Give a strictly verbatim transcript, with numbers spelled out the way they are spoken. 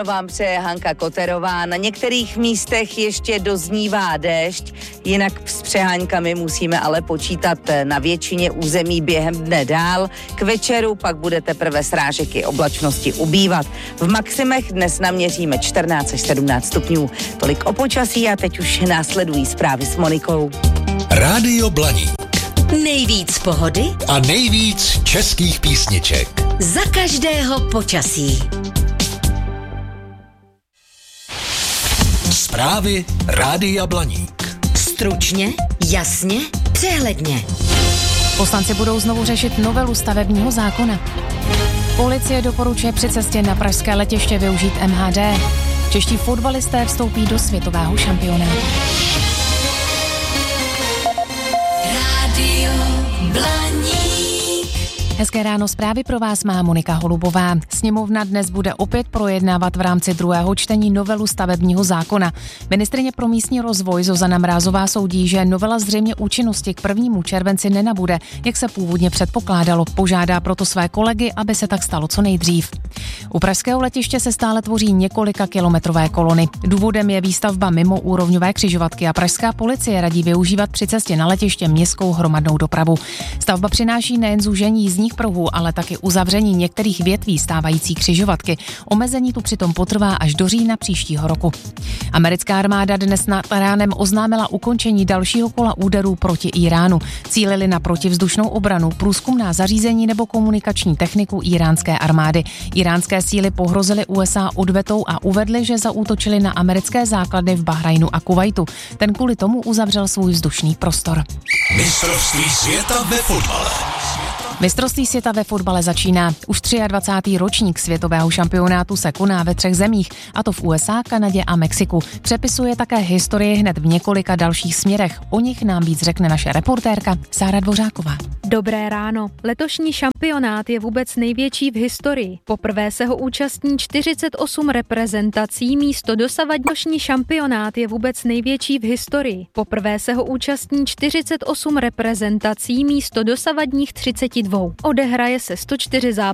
Vám přeje Hanka Koterová. Na některých místech ještě doznívá déšť, jinak s přeháňkami musíme ale počítat na většině území během dne dál. K večeru pak bude teprve srážek i oblačnosti ubývat. V maximech dnes naměříme čtrnáct až sedmnáct stupňů. Tolik o počasí a teď už následují zprávy s Monikou. Rádio Blaník. Nejvíc pohody a nejvíc českých písniček. Za každého počasí. Zprávy Rádia Blaník. Stručně, jasně, přehledně. Poslanci budou znovu řešit novelu stavebního zákona. Policie doporučuje při cestě na pražské letiště využít M H D. Čeští fotbalisté vstoupí do světového šampionátu. Rádio Blaník. Hezké ráno, zprávy pro vás má Monika Holubová. Sněmovna dnes bude opět projednávat v rámci druhého čtení novelu stavebního zákona. Ministryně pro místní rozvoj Zuzana Mrázová soudí, že novela zřejmě účinnosti k prvnímu červenci nenabude, jak se původně předpokládalo. Požádá proto své kolegy, aby se tak stalo co nejdřív. U pražského letiště se stále tvoří několika kilometrové kolony. Důvodem je výstavba mimo úrovňové křižovatky a pražská policie radí využívat při cestě na letiště městskou hromadnou dopravu. Stavba přináší nejen zúžení jízdních pruhů, ale taky uzavření některých větví stávající křižovatky. Omezení tu přitom potrvá až do října příštího roku. Americká armáda dnes nad ránem oznámila ukončení dalšího kola úderů proti Iránu. Cílili na protivzdušnou obranu, průzkumná zařízení nebo komunikační techniku íránské armády. Iránské síly pohrozily U S A odvetou a uvedly, že zaútočili na americké základny v Bahrajnu a Kuvajtu. Ten kvůli tomu uzavřel svůj vzdušný prostor. Mistrovství světa ve fotbale. Mistrovství světa ve fotbale začíná. Už dvacátý třetí ročník světového šampionátu se koná ve třech zemích, a to v U S A, Kanadě a Mexiku. Přepisuje také historii hned v několika dalších směrech. O nich nám víc řekne naše reportérka Sára Dvořáková. Dobré ráno. Letošní šampionát je vůbec největší v historii. Poprvé se ho účastní čtyřicet osm reprezentací místo dosavadní šampionát je vůbec největší v historii. Poprvé se ho účastní čtyřicet osm reprezentací místo dosavadních třicet dva. Odehraje se sto čtyři zápasů